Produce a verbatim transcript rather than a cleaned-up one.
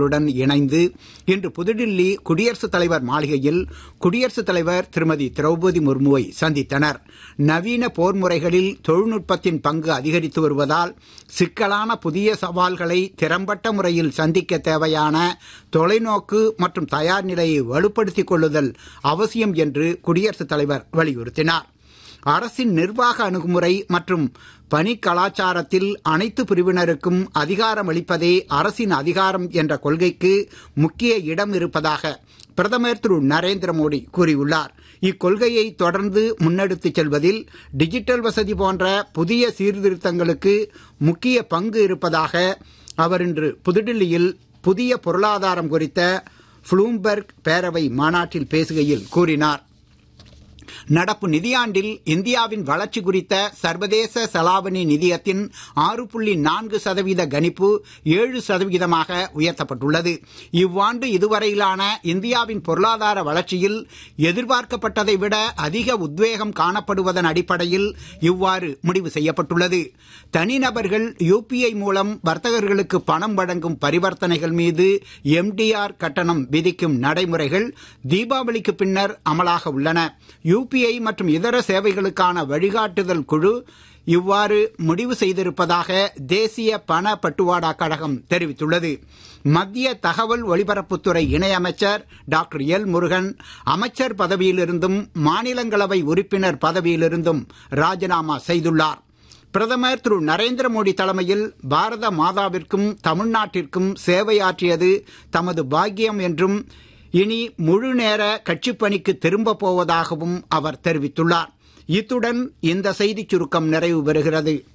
பிரதிநிதிகளுடன் இணைந்து இன்று புதுடில்லி குடியரசுத் தலைவர் மாளிகையில் குடியரசுத் தலைவர் திருமதி திரௌபதி முர்முவை சந்தித்தனர். நவீன போர் முறைகளில் தொழில்நுட்பத்தின் பங்கு அதிகரித்து வருவதால் சிக்கலான புதிய சவால்களை திறம்பட்ட முறையில் சந்திக்க தேவையான தொலைநோக்கு மற்றும் தயார் நிலையை வலுப்படுத்திக் கொள்ளுதல் அவசியம் என்று குடியரசுத் தலைவர் வலியுறுத்தினார். அரசின் நிர்வாக அணுகுமுறை மற்றும் பணி கலாச்சாரத்தில் அனைத்து பிரிவினருக்கும் அதிகாரம் அளிப்பதே அரசின் அதிகாரம் என்ற கொள்கைக்கு முக்கிய இடம் இருப்பதாக பிரதமர் திரு நரேந்திர மோடி கூறியுள்ளார். இக்கொள்கையை தொடர்ந்து முன்னெடுத்துச் செல்வதில் டிஜிட்டல் வசதி போன்ற புதிய சீர்திருத்தங்களுக்கு முக்கிய பங்கு இருப்பதாக அவர் இன்று புதுடில்லியில் புதிய பொருளாதாரம் குறித்த ப்ளூம்பெர்க் பேரவை மாநாட்டில் பேசுகையில் கூறினார். நடப்பு நிதியாண்டில் இந்தியாவின் வளர்ச்சி குறித்த சர்வதேச செலாவணி நிதியத்தின் ஆறு புள்ளி நான்கு சதவீத கணிப்பு ஏழு சதவீதமாக உயர்த்தப்பட்டுள்ளது. இவ்வாண்டு இதுவரையிலான இந்தியாவின் பொருளாதார வளர்ச்சியில் எதிர்பார்க்கப்பட்டதை விட அதிக உத்வேகம் காணப்படுவதன் அடிப்படையில் இவ்வாறு முடிவு செய்யப்பட்டுள்ளது. தனிநபர்கள் யுபிஐ மூலம் வர்த்தகர்களுக்கு பணம் வழங்கும் பரிவர்த்தனைகள் மீது எம்டிஆர் கட்டணம் விதிக்கும் நடைமுறைகள் தீபாவளிக்கு பின்னர் அமலாக உள்ளன. யுபிஐ மற்றும் இதர சேவைகளுக்கான வழிகாட்டுதல் குழு இவ்வாறு முடிவு செய்திருப்பதாக தேசிய பண பட்டுவாடா கழகம் தெரிவித்துள்ளது. மத்திய தகவல் ஒலிபரப்புத்துறை இணையமைச்சர் டாக்டர் எல் முருகன் அமைச்சர் பதவியிலிருந்தும் மாநிலங்களவை உறுப்பினர் பதவியிலிருந்தும் ராஜினாமா செய்துள்ளார். பிரதமர் திரு நரேந்திர மோடி தலைமையில் பாரத மாதாவிற்கும் தமிழ்நாட்டிற்கும் சேவையாற்றியது தமது பாக்கியம் என்றும் இனி முழு நேர கட்சிப் பணிக்கு திரும்ப போவதாகவும் அவர் தெரிவித்துள்ளார். இத்துடன் இந்த செய்திச் சுருக்கம் நிறைவு பெறுகிறது.